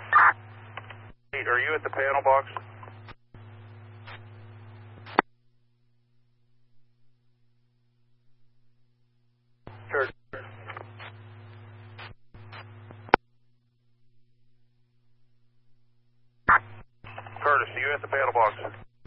Hey, are you at the panel box? Sure. Curtis, are you at the panel box?